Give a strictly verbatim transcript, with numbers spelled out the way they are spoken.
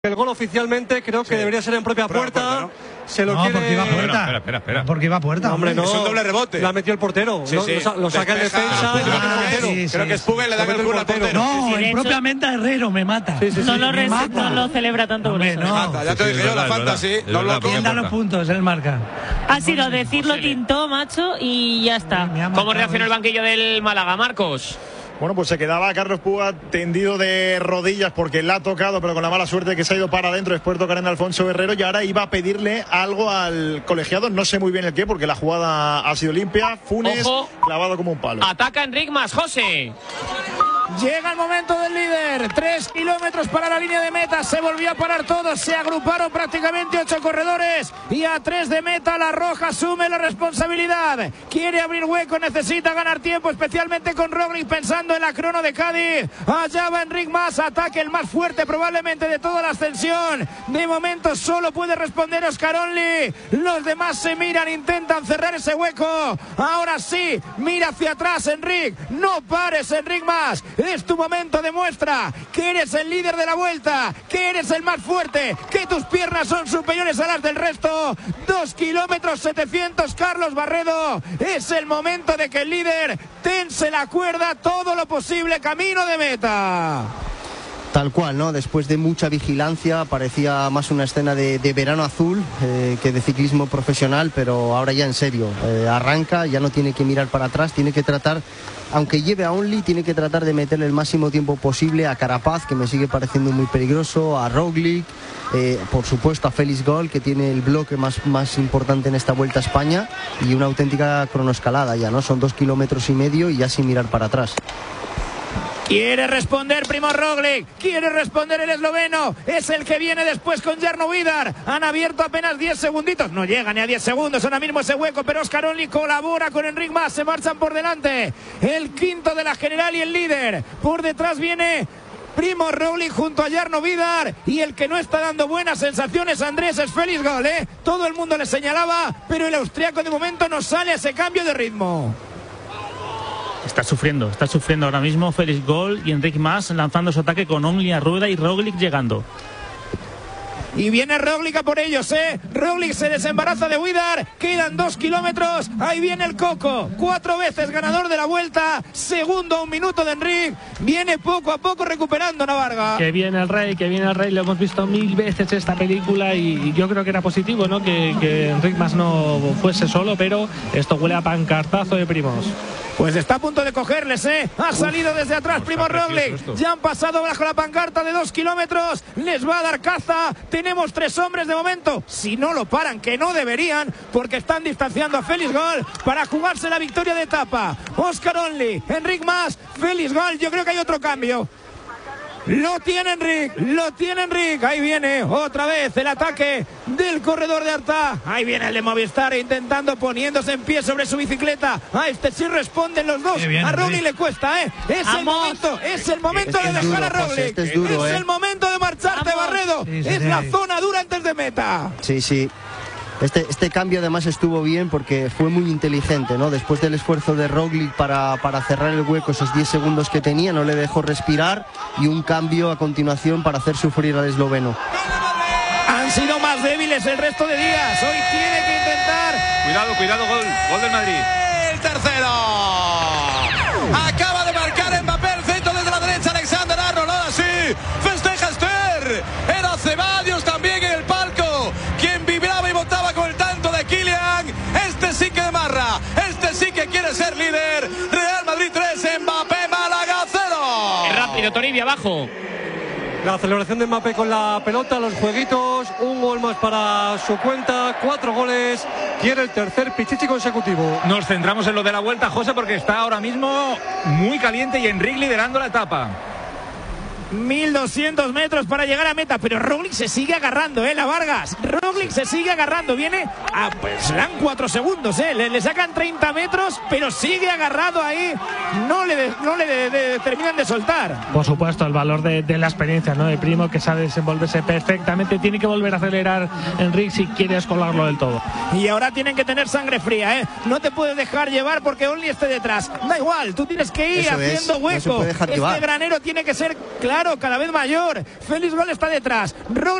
El gol oficialmente creo que sí. debería ser en propia puerta. puerta ¿no? Se lo no, quiere... porque iba a puerta. No, no, espera, espera, espera. Porque iba a puerta. No, hombre, no. Es un doble rebote. La metió el portero. Sí, lo, sí. lo, lo saca el defensa. Despeja. Y Ah, el portero. sí, sí, creo que es Puga y le dan el gol al portero. No, sí, sí, en propiamente a Herrero me mata. Sí, sí, sí, no, lo me mata. no lo celebra tanto Hombre, por eso. no. Me mata. Ya te Sí, dije sí, yo, la verdad, fantasy. verdad. No lo ¿Quién da los puntos? Él marca. Ha sido decirlo, tintó, macho, y ya está. ¿Cómo reaccionó el banquillo del Málaga, Marcos? Bueno, pues se quedaba Carlos Puga tendido de rodillas porque la ha tocado, pero con la mala suerte que se ha ido para adentro después de tocar en Alfonso Guerrero, y ahora iba a pedirle algo al colegiado, no sé muy bien el qué, porque la jugada ha sido limpia. Funes, Ojo. clavado como un palo. Ataca Enric Mas, José. Llega el momento del líder, tres kilómetros para la línea de meta, se volvió a parar todo, se agruparon prácticamente ocho corredores y a tres de meta la Roja asume la responsabilidad, quiere abrir hueco, necesita ganar tiempo, especialmente con Roglic pensando en la crono de Cádiz. Allá va Enric Mas, ataque el más fuerte probablemente de toda la ascensión, de momento solo puede responder Oscar Only, los demás se miran, intentan cerrar ese hueco, ahora sí, mira hacia atrás Enric, no pares Enric Mas. Es tu momento, demuestra que eres el líder de la vuelta, que eres el más fuerte, que tus piernas son superiores a las del resto. Dos kilómetros setecientos, Carlos Barredo. Es el momento de que el líder tense la cuerda todo lo posible, camino de meta. Tal cual, ¿no? Después de mucha vigilancia, parecía más una escena de, de verano azul eh, que de ciclismo profesional, pero ahora ya en serio. Eh, arranca, ya no tiene que mirar para atrás, tiene que tratar, aunque lleve a Only, tiene que tratar de meterle el máximo tiempo posible a Carapaz, que me sigue pareciendo muy peligroso, a Roglic, eh, por supuesto a Félix Gol, que tiene el bloque más, más importante en esta Vuelta a España, y una auténtica cronoescalada ya, ¿no? Son dos kilómetros y medio y ya sin mirar para atrás. Quiere responder Primo Roglic, quiere responder el esloveno, es el que viene después con Jarno Vidar, han abierto apenas diez segunditos, no llega ni a diez segundos ahora mismo ese hueco, pero Oscar Only colabora con Enric Mas, se marchan por delante, el quinto de la general y el líder, por detrás viene Primo Roglic junto a Jarno Vidar, y el que no está dando buenas sensaciones Andrés es Félix Gol, ¿eh? Todo el mundo le señalaba, pero el austriaco de momento no sale a ese cambio de ritmo. Está sufriendo, está sufriendo ahora mismo Félix Gol y Enric Mas lanzando su ataque con Only a rueda y Roglic llegando. Y viene Roglic a por ellos, ¿eh? Roglic se desembaraza de Vidar, quedan dos kilómetros, ahí viene el Coco, cuatro veces ganador de la Vuelta, segundo a un minuto de Enric, viene poco a poco recuperando Navarga. Que viene el Rey, que viene el Rey, lo hemos visto mil veces esta película y, y yo creo que era positivo, ¿no? Que, que Enric Mas no fuese solo, pero esto huele a pancartazo de Primos. Pues está a punto de cogerles, ¿eh? Ha salido desde atrás Primo Roglic. Ya han pasado bajo la pancarta de dos kilómetros. Les va a dar caza. Tenemos tres hombres de momento. Si no lo paran, que no deberían, porque están distanciando a Félix Gol para jugarse la victoria de etapa. Oscar Only, Enric Mas, Félix Gol. Yo creo que hay otro cambio. Lo tiene Enric, lo tiene Enric. Ahí viene otra vez el ataque del corredor de Artà. Ahí viene el de Movistar intentando, poniéndose en pie sobre su bicicleta. A este sí responden los dos. Bien, a Roglic le cuesta, ¿eh? Es Vamos. el momento, es el momento Este de es dejar duro, a Roglic. José, este es duro, es ¿eh? el momento de marcharte, Vamos. Barredo. Sí, sí, es sí. la zona dura antes de meta. Sí, sí. Este, este cambio además estuvo bien porque fue muy inteligente, ¿no? Después del esfuerzo de Roglic para, para cerrar el hueco, esos diez segundos que tenía, no le dejó respirar, y un cambio a continuación para hacer sufrir al esloveno. Han sido más débiles el resto de días. Hoy tiene que intentar. Cuidado, cuidado, gol, gol del Madrid. El tercero. Acaba de marcar Mbappé, el centro desde la derecha, Alexander Arnold, ahora sí. Festeja Esther. Era Ceballos también en el palco, quien vibraba y votaba con el tanto de Kylian. Este sí que marra, este sí que quiere ser líder. Real Madrid tres, Mbappé, Málaga cero. Es rápido, Toribia, abajo. La celebración de Mbappé con la pelota, los jueguitos, un gol más para su cuenta, cuatro goles, quiere el tercer pichichi consecutivo. Nos centramos en lo de la Vuelta, José, porque está ahora mismo muy caliente y Enric liderando la etapa. mil doscientos metros para llegar a meta, pero Roglic se sigue agarrando, eh, la Vargas. Roglic se sigue agarrando, viene a, pues le dan cuatro segundos, eh, le, le sacan treinta metros, pero sigue agarrado ahí, no le, de, no le de, de, terminan de soltar. Por supuesto, el valor de, de la experiencia, ¿no? De Primo, que sabe desenvolverse perfectamente, tiene que volver a acelerar Enric si quieres colarlo del todo. Y ahora tienen que tener sangre fría, eh, no te puedes dejar llevar porque Only esté detrás, da igual, tú tienes que ir Eso haciendo es, hueco, no se puede dejar este llevar. granero tiene que ser claro claro, cada vez mayor. Félix Gol está detrás.